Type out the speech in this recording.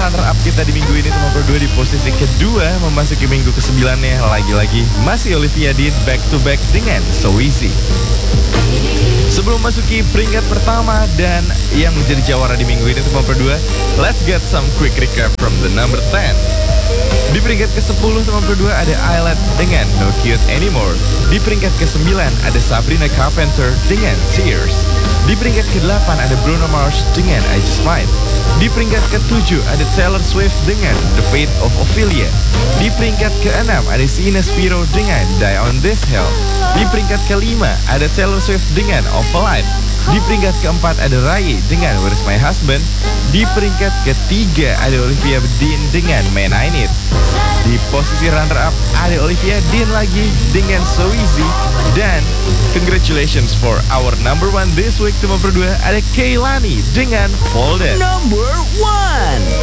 runner up kita di minggu ini teman berdua di posisi kedua memasuki minggu ke-9-nya. Lagi-lagi masih Olivia Dean back to back dengan So Easy. Sebelum masuki peringkat pertama dan yang menjadi jawara di minggu ini teman berdua, let's get some quick recap from the number 10. Di peringkat ke-10 teman berdua ada Islet dengan No Cute Anymore. Di peringkat ke-9 ada Sabrina Carpenter dengan Tears. Di peringkat ke-8 ada Bruno Mars dengan I Just Might. Di peringkat ke-7 ada Taylor Swift dengan The Fate of Ophelia. Di peringkat ke-6 ada Sina Spiro dengan Die on This Hill. Di peringkat ke-5 ada Taylor Swift dengan Of a Life. Di peringkat ke-4 ada Rai dengan Where's My Husband. Di peringkat ke-3 ada Olivia Dean dengan Man I Need. Di posisi runner-up ada Olivia Dean lagi dengan So Easy. Dan congratulations for our number 1 this week teman berdua, ada Kehlani dengan Folded. Number 1.